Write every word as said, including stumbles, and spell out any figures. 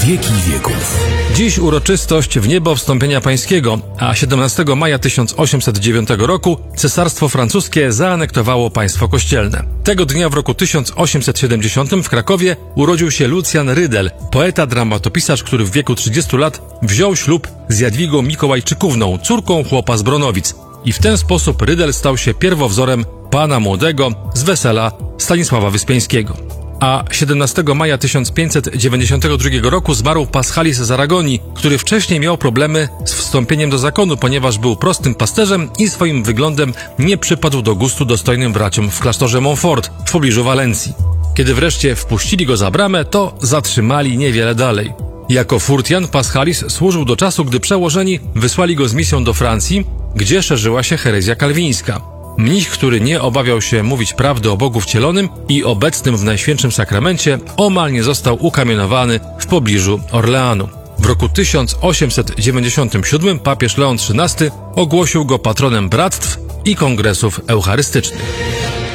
wieki wieków. Dziś uroczystość w niebo wstąpienia pańskiego, a siedemnastego maja tysiąc osiemset dziewiątego roku Cesarstwo Francuskie zaanektowało państwo kościelne. Tego dnia w roku tysiąc osiemset siedemdziesiątym w Krakowie urodził się Lucjan Rydel, poeta, dramatopisarz, który w wieku trzydziestu lat wziął ślub z Jadwigą Mikołajczykówną, córką chłopa z Bronowic. I w ten sposób Rydel stał się pierwowzorem pana młodego z wesela Stanisława Wyspiańskiego. A siedemnastego maja tysiąc pięćset dziewięćdziesiątego drugiego roku zmarł Paschalis z Aragonii, który wcześniej miał problemy z wstąpieniem do zakonu, ponieważ był prostym pasterzem i swoim wyglądem nie przypadł do gustu dostojnym braciom w klasztorze Montfort w pobliżu Walencji. Kiedy wreszcie wpuścili go za bramę, to zatrzymali niewiele dalej. Jako furtian Paschalis służył do czasu, gdy przełożeni wysłali go z misją do Francji, gdzie szerzyła się herezja kalwińska. Mnich, który nie obawiał się mówić prawdy o Bogu wcielonym i obecnym w Najświętszym Sakramencie, omal nie został ukamienowany w pobliżu Orleanu. W roku tysiąc osiemset dziewięćdziesiątym siódmym papież Leon trzynasty ogłosił go patronem bractw i kongresów eucharystycznych.